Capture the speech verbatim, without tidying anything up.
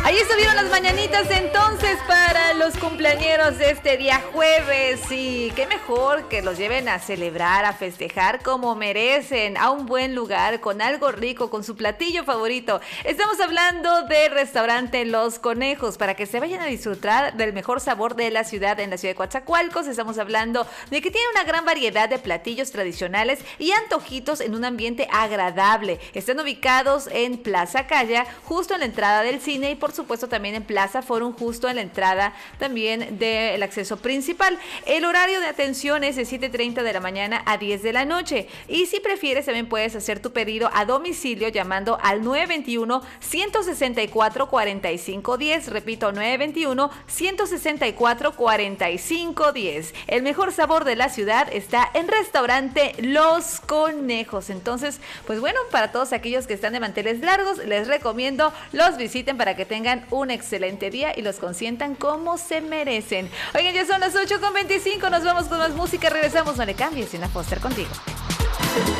Ahí estuvieron las mañanitas entonces para los cumpleañeros de este día jueves. Y qué mejor que los lleven a celebrar, a festejar como merecen, a un buen lugar, con algo rico, con su platillo favorito. Estamos hablando del restaurante Los Conejos, para que se vayan a disfrutar del mejor sabor de la ciudad, en la ciudad de Coatzacoalcos. Estamos hablando de que tiene una gran variedad de platillos tradicionales y antojitos en un ambiente agradable. Están ubicados en Plaza Calla, justo en la entrada del cine, y por supuesto también en Plaza Forum, justo en la entrada también del acceso principal. El horario de atención es de siete treinta de la mañana a diez de la noche, y si prefieres también puedes hacer tu pedido a domicilio llamando al nueve dos uno, uno seis cuatro, cuatro cinco uno cero. Repito, nueve dos uno, uno seis cuatro, cuatro cinco uno cero. El mejor sabor de la ciudad está en restaurante Los Conejos. Entonces, pues bueno, para todos aquellos que están de manteles largos, les recomiendo los visiten para que tengan un excelente día y los consientan como se merecen. Oigan, ya son las ocho con veinticinco, nos vamos con más música, regresamos, no le cambies, Sina Foster contigo.